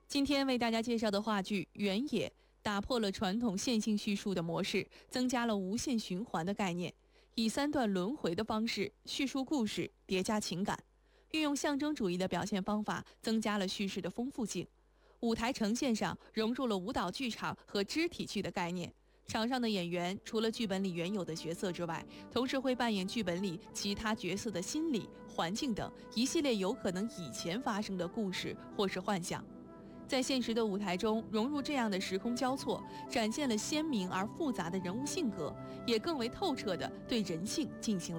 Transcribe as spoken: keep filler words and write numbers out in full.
今天为大家介绍的话剧《原野》打破了传统线性叙述的模式，增加了无限循环的概念，以三段轮回的方式叙述故事，叠加情感，运用象征主义的表现方法，增加了叙事的丰富性。舞台呈现上融入了舞蹈剧场和肢体剧的概念。场上的演员除了剧本里原有的角色之外，同时会扮演剧本里其他角色的心理、环境等一系列有可能以前发生的故事或是幻想。在现实的舞台中融入这样的时空交错，展现了鲜明而复杂的人物性格，也更为透彻地对人性进行了